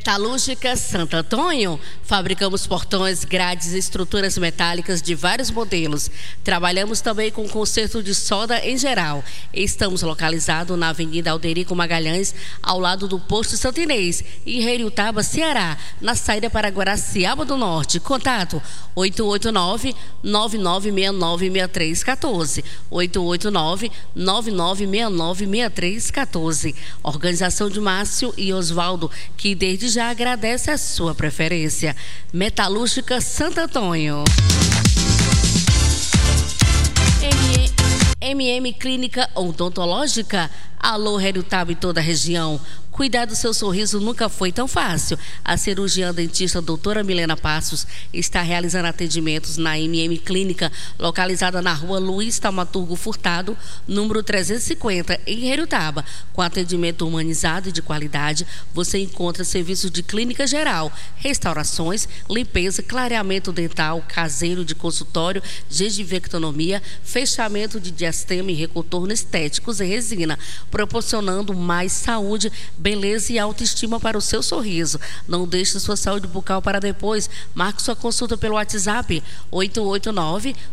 Metalúrgica Santo Antônio. Fabricamos portões, grades e estruturas metálicas de vários modelos. Trabalhamos também com conserto de solda em geral. Estamos localizados na Avenida Alderico Magalhães, ao lado do Posto Santo Inês, em Heriutaba, Ceará, na saída para Guaraciaba do Norte. Contato 889-9969-6314. 889-9969-6314. Organização de Márcio e Oswaldo, que desde já agradece a sua preferência. Metalúrgica Santo Antônio. MM Clínica Odontológica. Alô, Heriutaba e toda a região. Cuidar do seu sorriso nunca foi tão fácil. A cirurgiã dentista doutora Milena Passos está realizando atendimentos na MM Clínica, localizada na rua Luiz Taumaturgo Furtado, número 350, em Heriutaba. Com atendimento humanizado e de qualidade, você encontra serviços de clínica geral, restaurações, limpeza, clareamento dental, caseiro de consultório, gengivectomia, fechamento de diastema e recontorno estéticos em resina, proporcionando mais saúde, beleza e autoestima para o seu sorriso. Não deixe sua saúde bucal para depois. Marque sua consulta pelo WhatsApp 889